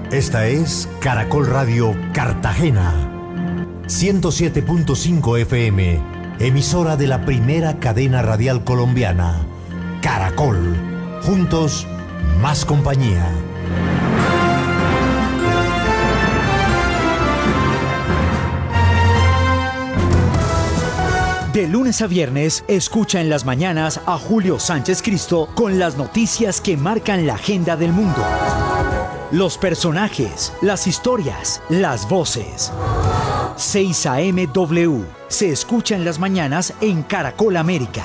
Esta es Caracol Radio Cartagena, 107.5 FM, emisora de la primera cadena radial colombiana. Caracol, juntos, más compañía. De lunes a viernes, escucha en las mañanas a Julio Sánchez Cristo con las noticias que marcan la agenda del mundo. Los personajes, las historias, las voces. 6 AM W se escucha en las mañanas en Caracol América.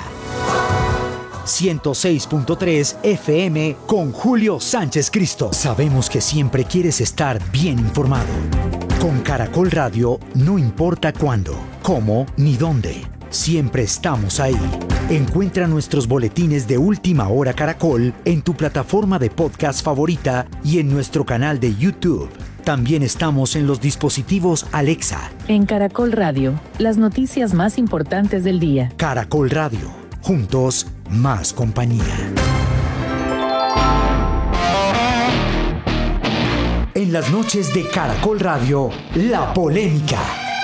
106.3 FM con Julio Sánchez Cristo. Sabemos que siempre quieres estar bien informado. Con Caracol Radio, no importa cuándo, cómo ni dónde. Siempre estamos ahí. Encuentra nuestros boletines de Última Hora Caracol en tu plataforma de podcast favorita y en nuestro canal de YouTube. También estamos en los dispositivos Alexa. En Caracol Radio, las noticias más importantes del día. Caracol Radio, juntos, más compañía. En las noches de Caracol Radio, la polémica.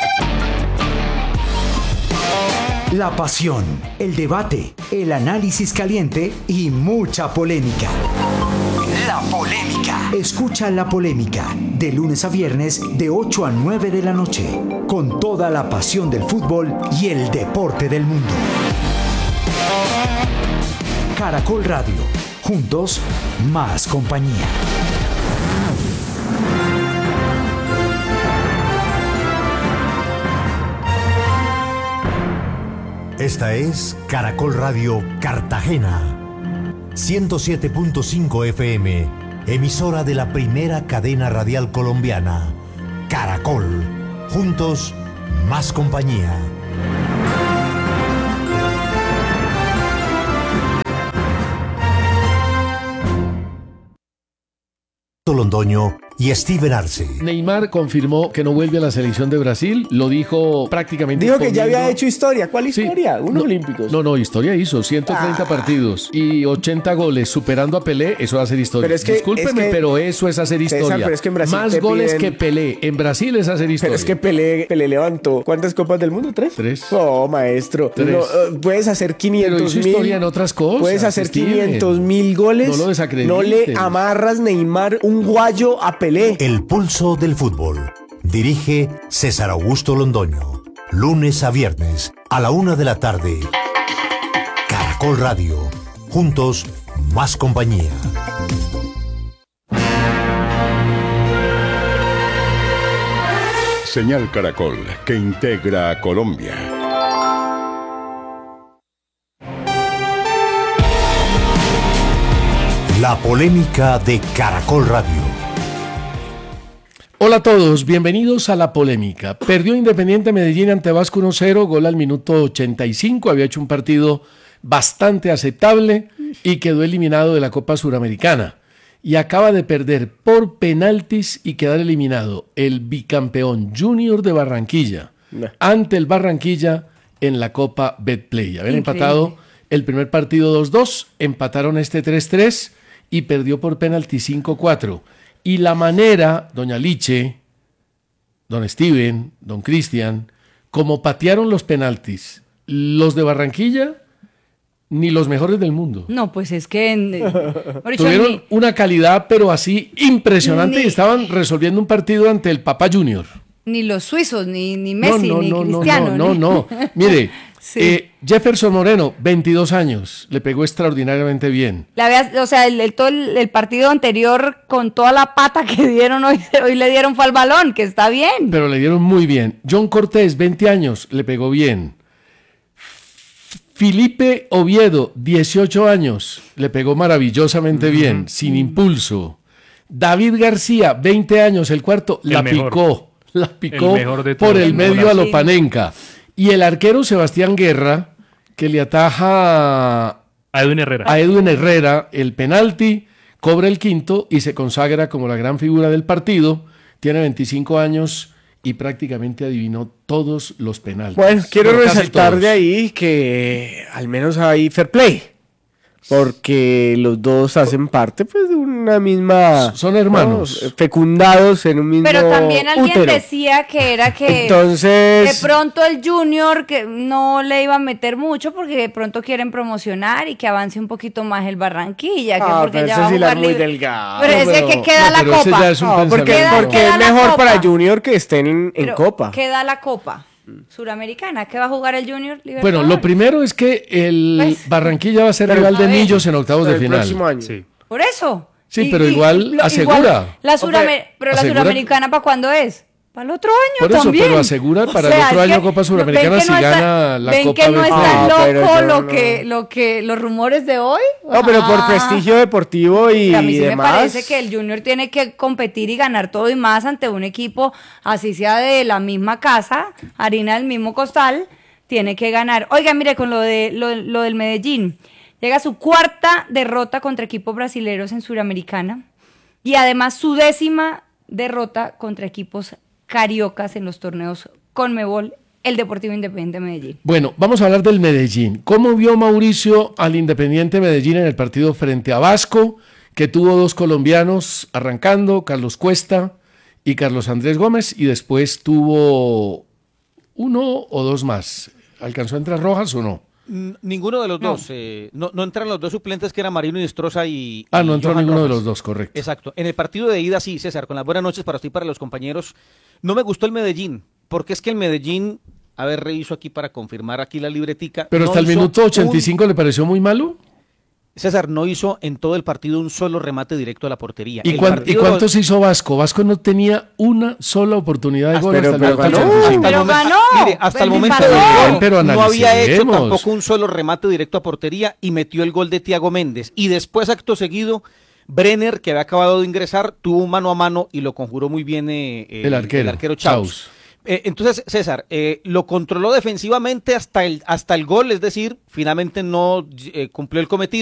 La pasión, el debate, el análisis caliente y mucha polémica. La polémica. Escucha La Polémica de lunes a viernes de 8 a 9 de la noche con toda la pasión del fútbol y el deporte del mundo. Caracol Radio. Juntos, más compañía. Esta es Caracol Radio Cartagena, 107.5 FM, emisora de la primera cadena radial colombiana. Caracol, juntos, más compañía. Londoño y Steven Arce. Neymar confirmó que no vuelve a la selección de Brasil, lo dijo prácticamente. Dijo que ya había hecho historia. ¿Cuál historia? Sí, Unos olímpicos. No, historia hizo 130 partidos y 80 goles superando a Pelé, eso es hacer historia. Discúlpeme, pero eso es hacer historia. César, pero es que en Brasil más goles que Pelé, en Brasil es hacer historia. Pero es que Pelé levantó, ¿cuántas copas del mundo? ¿Tres? Oh, maestro. 3. No, puedes hacer 500.000. historia en otras cosas. Puedes hacer 500.000 goles. No lo desacredites. No le amarras, Neymar, un guayo a Pelé. El pulso del fútbol. Dirige César Augusto Londoño. Lunes a viernes a la 1 de la tarde. Caracol Radio. Juntos, más compañía. Señal Caracol, que integra a Colombia. La polémica de Caracol Radio. Hola a todos, bienvenidos a La Polémica. Perdió Independiente Medellín ante Vasco 1-0, gol al minuto 85, había hecho un partido bastante aceptable y quedó eliminado de la Copa Suramericana. Y acaba de perder por penaltis y quedar eliminado el bicampeón Junior de Barranquilla ante el Barranquilla en la Copa Betplay. Haber empatado el primer partido 2-2, empataron este 3-3 y perdió por penalti 5-4. Y la manera, doña Liche, don Steven, don Cristian, como patearon los penaltis, los de Barranquilla, ni los mejores del mundo. No, pues es que... Tuvieron una calidad, pero así impresionante, y estaban resolviendo un partido ante el Papá Junior. Ni los suizos, ni Messi, ni Cristiano. No. Mire, sí. Jefferson Moreno, 22 años, le pegó extraordinariamente bien. Todo el partido anterior, con toda la pata que dieron hoy le dieron fue al balón, que está bien. Pero le dieron muy bien. John Cortés, 20 años, le pegó bien. Felipe Oviedo, 18 años, le pegó maravillosamente bien, sin impulso. David García, 20 años, el cuarto, la picó por el medio a lo Panenka. Y el arquero Sebastián Guerra, que le ataja a Edwin Herrera el penalti, cobra el quinto y se consagra como la gran figura del partido. Tiene 25 años y prácticamente adivinó todos los penaltis. Bueno, quiero resaltar de ahí que al menos hay fair play. Porque los dos hacen parte pues de una misma... Son hermanos. Fecundados en un mismo Pero también alguien útero. decía que era que Entonces... de pronto el Junior que no le iba a meter mucho porque de pronto quieren promocionar y que avance un poquito más el Barranquilla, que porque pero ya eso va a sí la jugar es muy libre. delgado. Pero ese que queda la pero ese copa. ya es un Porque pensamiento. Queda es la mejor copa. para Junior que estén en Pero Copa. queda la Copa Suramericana. ¿Qué va a jugar el Junior? Bueno, lo primero es que el Pues, Barranquilla va a ser pero, rival de a ver, Millos en octavos de El final. próximo año. Sí. Por eso. Sí, pero igual asegura. Pero la Asegura- Suramericana, ¿para cuándo es? Para el otro año Por eso, también. pero asegura para O el sea, otro es año que Copa Suramericana ven que si no está- gana la ven Copa que no Betplay. está pero loco yo lo que los rumores de hoy. No, pero por prestigio deportivo y A mí sí demás. me parece que el Junior tiene que competir y ganar todo y más ante un equipo, así sea de la misma casa, harina del mismo costal, tiene que ganar. Oiga, mire, con lo del Medellín, llega a su cuarta derrota contra equipos brasileños en Suramericana y además su 10ª derrota contra equipos cariocas en los torneos Conmebol, el Deportivo Independiente de Medellín. Bueno, vamos a hablar del Medellín. ¿Cómo vio Mauricio al Independiente Medellín en el partido frente a Vasco, que tuvo 2 colombianos arrancando, Carlos Cuesta y Carlos Andrés Gómez, y después tuvo 1 o 2 más? ¿Alcanzó a entrar Rojas o no? Ninguno de los dos. No entran los dos suplentes que eran Marino Inestrosa y No entró Johan ninguno de Rojas. los dos, correcto. Exacto. En el partido de ida, sí, César, con las buenas noches para usted y para los compañeros. No me gustó el Medellín, porque es que el Medellín, a ver, reviso aquí para confirmar aquí la libretica. Pero no hasta el hizo minuto 85 le pareció muy malo. César no hizo en todo el partido un solo remate directo a la portería. ¿Y, El cuán- partido- ¿y cuántos hizo Vasco? Vasco no tenía una sola oportunidad de gol Pero- hasta el pero minuto ganó. 85. Pero momento- ganó. Mire, hasta el Pues, momento pasó. Bien, pero no había hecho analicemos. tampoco un solo remate directo a portería y metió el gol de Thiago Méndez. Y después, acto seguido, Brenner, que había acabado de ingresar, tuvo un mano a mano y lo conjuró muy bien El arquero, Chaus. Chaus. Entonces, César, lo controló defensivamente hasta el gol, es decir, finalmente no cumplió el cometido.